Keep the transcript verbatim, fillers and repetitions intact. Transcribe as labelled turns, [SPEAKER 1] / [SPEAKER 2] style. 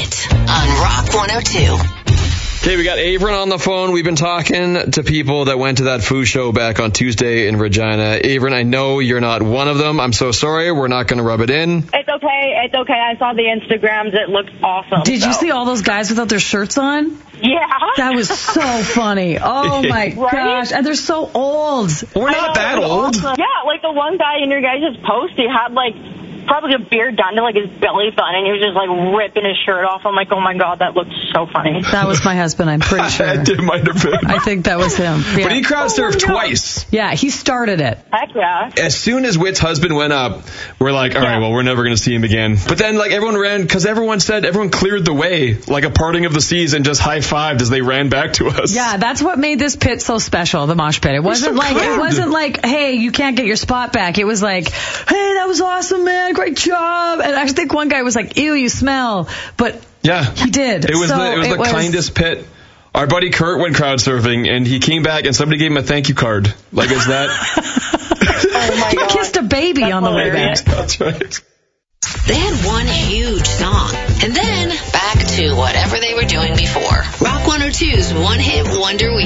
[SPEAKER 1] Hit on Rock one oh two.
[SPEAKER 2] Okay, we got Averin on the phone. We've been talking to people that went to that food show back on Tuesday in Regina. Averin, I know you're not one of them. I'm so sorry. We're not going to rub it in.
[SPEAKER 3] It's okay. It's okay. I saw the Instagrams. It looked awesome.
[SPEAKER 4] Did
[SPEAKER 3] so.
[SPEAKER 4] you see all those guys without their shirts on?
[SPEAKER 3] Yeah.
[SPEAKER 4] That was so funny. Oh, my
[SPEAKER 3] Right?
[SPEAKER 4] gosh. And they're so old.
[SPEAKER 2] We're
[SPEAKER 3] I
[SPEAKER 2] not
[SPEAKER 3] know,
[SPEAKER 2] that
[SPEAKER 3] it was
[SPEAKER 2] old.
[SPEAKER 3] awesome. Yeah, like the one guy in your guys' post, he had like probably a beard down to like his belly button, and he was just like ripping his shirt off. I'm like, oh my god, that looked so funny.
[SPEAKER 4] That was my husband, I'm pretty sure.
[SPEAKER 2] It might have been.
[SPEAKER 4] I think that was him. Yeah.
[SPEAKER 2] But he crowd surfed
[SPEAKER 3] Oh my God.
[SPEAKER 2] twice.
[SPEAKER 4] Yeah, he started it.
[SPEAKER 3] Heck yeah.
[SPEAKER 2] As soon as Whit's husband went up, we're like, all right,
[SPEAKER 3] Yeah.
[SPEAKER 2] well, we're never going to see him again. But then, like, everyone ran, because everyone said, everyone cleared the way, like a parting of the seas, and just high-fived as they ran back to us.
[SPEAKER 4] Yeah, that's what made this pit so special, the mosh pit. It wasn't
[SPEAKER 2] so
[SPEAKER 4] like
[SPEAKER 2] kind.
[SPEAKER 4] it wasn't like, hey, you can't get your spot back. It was like, hey, that was awesome, man, great job. And I think one guy was like, ew, you smell. But
[SPEAKER 2] Yeah.
[SPEAKER 4] he did.
[SPEAKER 2] It was
[SPEAKER 4] So
[SPEAKER 2] the, it was
[SPEAKER 4] it
[SPEAKER 2] the
[SPEAKER 4] was-
[SPEAKER 2] kindest pit. Our buddy Kurt went crowd surfing, and he came back, and somebody gave him a thank you card. Like, is that...
[SPEAKER 3] Oh my
[SPEAKER 4] he
[SPEAKER 3] god.
[SPEAKER 4] kissed a baby
[SPEAKER 3] That's
[SPEAKER 4] on the way
[SPEAKER 3] hilarious.
[SPEAKER 4] back.
[SPEAKER 2] That's right.
[SPEAKER 1] They had one huge song, and then back to whatever they were doing before. Rock one oh two's One Hit Wonder Week.